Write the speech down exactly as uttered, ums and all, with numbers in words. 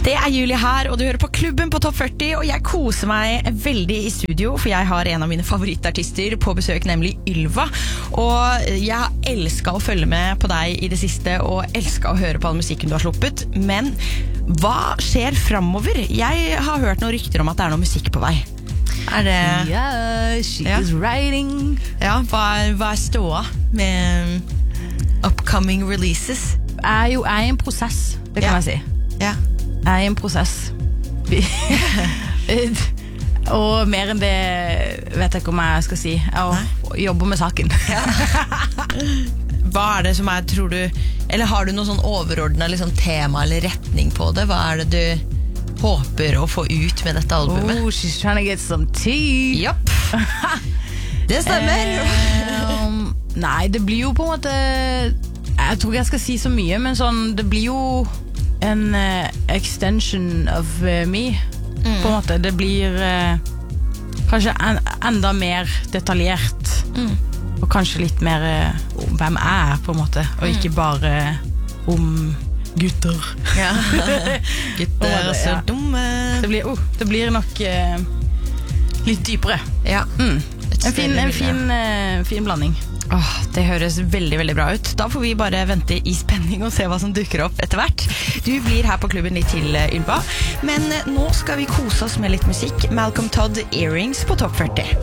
Det er Julie her, og du hører på Klubben på Topp førti, og jeg koser meg veldig i studio, for jeg har en av mine favorittartister på besøk, nemlig Ylva. Og jeg har elsket å følge med på deg i det siste, og elsket å høre på all musikken du har sluppet. Men hva skjer fremover? Jeg har hørt noen rykter om at det er noe musikk på vei. Er det... Yeah, she Ja. is writing. Ja, hva er, hva er ståa med upcoming releases? Jeg er jo jeg er i en prosess, det kan Ja. jeg si. Ja. Jeg er i en prosess. Og mer enn det vet jeg ikke om jeg skal si. Jeg jobber med saken. Hva er det som er, tror du, eller har du noe sånn overordnet liksom, tema eller retning på det? Hva er det du håper å få ut med dette albumet? Oh, she's trying to get some tea. Japp. Det stemmer. Um, nei, det blir jo på en måte... Jeg tror ikke jeg skal si så mye, men sånn, det blir jo en uh, extension of uh, me, mm. på en måte. Det blir uh, kanskje en, enda mer detaljert, mm. og kanskje litt mer uh, om hvem jeg er, på en måte, og ikke bare om gutter. Ja. Gutter er så ja. dumme. Det blir, uh, det blir nok uh, litt dypere. Ja. Mm. En, fin, en fin, uh, fin blanding. Åh, det høres veldig, veldig bra ut. Da får vi bare vente i spenning og se hva som dukker opp etter hvert. Du blir her på klubben litt til, Ylva. Men nå skal vi kose oss med litt musikk. Malcolm Todd, Earrings på Topp førti.